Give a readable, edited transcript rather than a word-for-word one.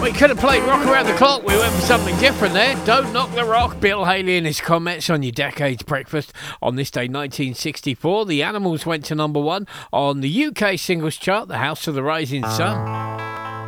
We could have played Rock Around the Clock. We went for something different there. Don't Knock the Rock. Bill Haley and his comments on your Decades Breakfast. On this day, 1964, the Animals went to number 1 on the UK singles chart, The House of the Rising Sun.